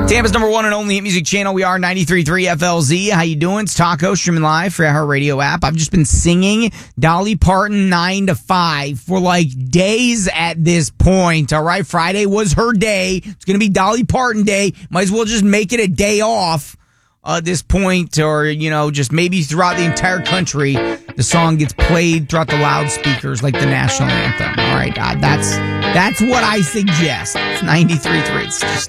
Tampa's number one and only hit music channel. We are 93.3 FLZ. How you doing? It's Taco, streaming live for our radio app. I've just been singing Dolly Parton 9 to 5 for like days at this point. All right, Friday was her day. It's going to be Dolly Parton day. Might as well just make it a day off at this point, or, you know, just maybe throughout the entire country, the song gets played throughout the loudspeakers like the national anthem. All right, that's what I suggest. It's 93.3. It's just